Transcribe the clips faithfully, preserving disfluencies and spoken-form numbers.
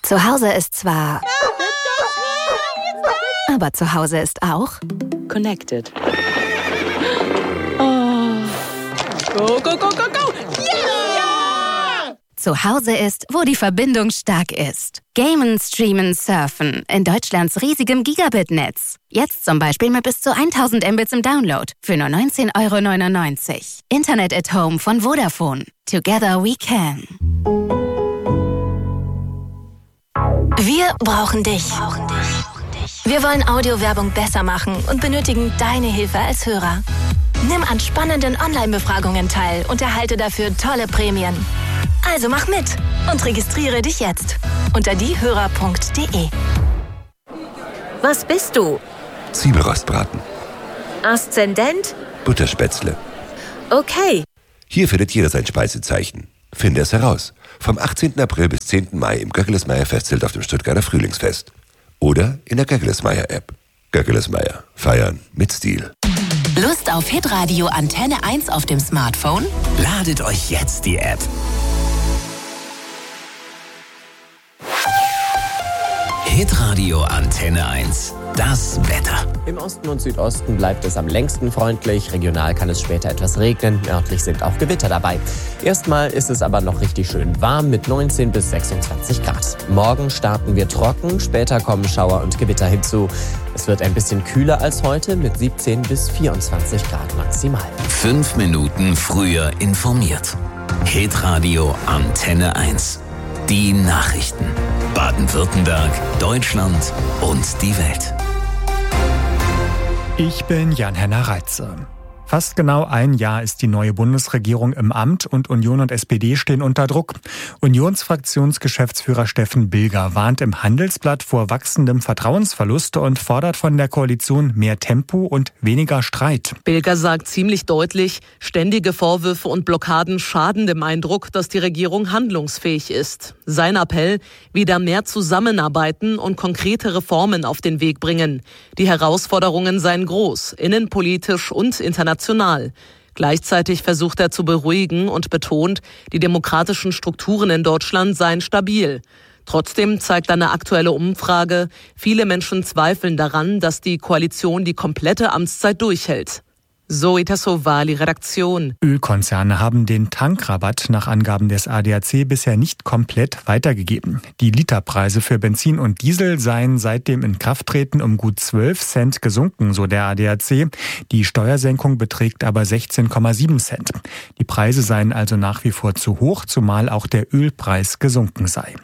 Zu Hause ist zwar... Aber zu Hause ist auch... Connected. Oh. Go, go, go, go, go! Yeah! Zu Hause ist, wo die Verbindung stark ist. Gamen, Streamen, Surfen in Deutschlands riesigem Gigabit-Netz. Jetzt zum Beispiel mit bis zu tausend Mbits im Download für nur neunzehn Euro neunundneunzig. Internet at Home von Vodafone. Together we can. Wir brauchen dich. Wir wollen Audiowerbung besser machen und benötigen deine Hilfe als Hörer. Nimm an spannenden Online-Befragungen teil und erhalte dafür tolle Prämien. Also mach mit und registriere dich jetzt unter diehörer punkt de. Was bist du? Zwiebelrostbraten. Aszendent? Butterspätzle. Okay. Hier findet jeder sein Speisezeichen. Finde es heraus. Vom achtzehnten April bis zehnten Mai im Göckelesmeyer Festzelt auf dem Stuttgarter Frühlingsfest. Oder in der Göckelesmeyer-App. Göckelesmeyer. Feiern mit Stil. Lust auf Hitradio Antenne eins auf dem Smartphone? Ladet euch jetzt die App. Hitradio Antenne eins. Das Wetter. Im Osten und Südosten bleibt es am längsten freundlich. Regional kann es später etwas regnen. Örtlich sind auch Gewitter dabei. Erstmal ist es aber noch richtig schön warm mit neunzehn bis sechsundzwanzig Grad. Morgen starten wir trocken, später kommen Schauer und Gewitter hinzu. Es wird ein bisschen kühler als heute mit siebzehn bis vierundzwanzig Grad maximal. Fünf Minuten früher informiert. Hitradio Antenne eins. Die Nachrichten. Baden-Württemberg, Deutschland und die Welt. Ich bin Jan-Henner Reitze. Fast genau ein Jahr ist die neue Bundesregierung im Amt und Union und S P D stehen unter Druck. Unionsfraktionsgeschäftsführer Steffen Bilger warnt im Handelsblatt vor wachsendem Vertrauensverlust und fordert von der Koalition mehr Tempo und weniger Streit. Bilger sagt ziemlich deutlich, ständige Vorwürfe und Blockaden schaden dem Eindruck, dass die Regierung handlungsfähig ist. Sein Appell, wieder mehr zusammenarbeiten und konkrete Reformen auf den Weg bringen. Die Herausforderungen seien groß, innenpolitisch und international. Gleichzeitig versucht er zu beruhigen und betont, die demokratischen Strukturen in Deutschland seien stabil. Trotzdem zeigt eine aktuelle Umfrage, viele Menschen zweifeln daran, dass die Koalition die komplette Amtszeit durchhält. Zoe Tassovali, Redaktion. Ölkonzerne haben den Tankrabatt nach Angaben des A D A C bisher nicht komplett weitergegeben. Die Literpreise für Benzin und Diesel seien seit dem Inkrafttreten um gut zwölf Cent gesunken, so der A D A C. Die Steuersenkung beträgt aber sechzehn Komma sieben Cent. Die Preise seien also nach wie vor zu hoch, zumal auch der Ölpreis gesunken sei.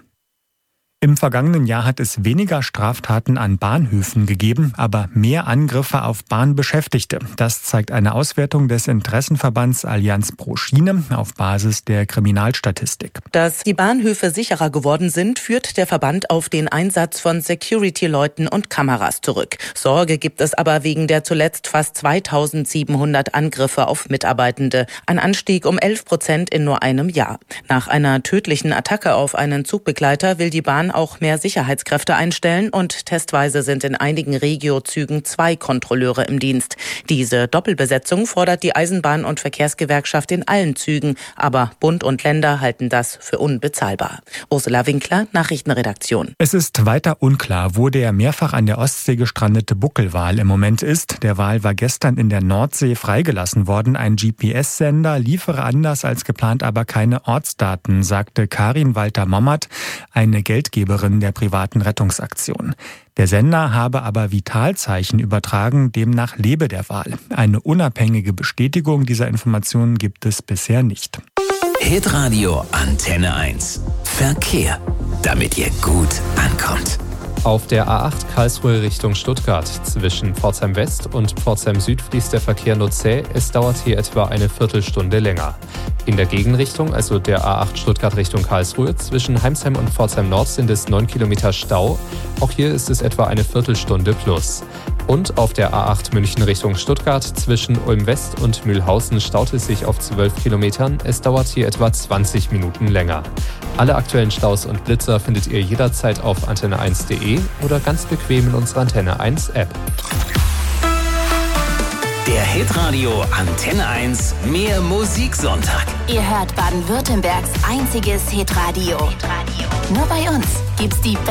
Im vergangenen Jahr hat es weniger Straftaten an Bahnhöfen gegeben, aber mehr Angriffe auf Bahnbeschäftigte. Das zeigt eine Auswertung des Interessenverbands Allianz pro Schiene auf Basis der Kriminalstatistik. Dass die Bahnhöfe sicherer geworden sind, führt der Verband auf den Einsatz von Security-Leuten und Kameras zurück. Sorge gibt es aber wegen der zuletzt fast zweitausendsiebenhundert Angriffe auf Mitarbeitende. Ein Anstieg um elf Prozent in nur einem Jahr. Nach einer tödlichen Attacke auf einen Zugbegleiter will die Bahn auch mehr Sicherheitskräfte einstellen und testweise sind in einigen Regio-Zügen zwei Kontrolleure im Dienst. Diese Doppelbesetzung fordert die Eisenbahn- und Verkehrsgewerkschaft in allen Zügen, aber Bund und Länder halten das für unbezahlbar. Ursula Winkler, Nachrichtenredaktion. Es ist weiter unklar, wo der mehrfach an der Ostsee gestrandete Buckelwal im Moment ist. Der Wal war gestern in der Nordsee freigelassen worden. Ein G P S-Sender liefere anders als geplant aber keine Ortsdaten, sagte Karin Walter-Mommert, eine Geldgeberin der privaten Rettungsaktion. Der Sender habe aber Vitalzeichen übertragen, demnach lebe der Wal. Eine unabhängige Bestätigung dieser Informationen gibt es bisher nicht. Hitradio Antenne eins. Verkehr, damit ihr gut ankommt. Auf der A acht Karlsruhe Richtung Stuttgart zwischen Pforzheim West und Pforzheim Süd fließt der Verkehr nur zäh. Es dauert hier etwa eine Viertelstunde länger. In der Gegenrichtung, also der A acht Stuttgart Richtung Karlsruhe, zwischen Heimsheim und Pforzheim Nord sind es neun Kilometer Stau. Auch hier ist es etwa eine Viertelstunde plus. Und auf der A acht München Richtung Stuttgart zwischen Ulm West und Mühlhausen staut es sich auf zwölf Kilometern. Es dauert hier etwa zwanzig Minuten länger. Alle aktuellen Staus und Blitzer findet ihr jederzeit auf antenne eins punkt de oder ganz bequem in unserer Antenne eins App. Der Hitradio Antenne eins Mehr Musiksonntag. Ihr hört Baden-Württembergs einziges Hitradio. Hitradio. Nur bei uns gibt's die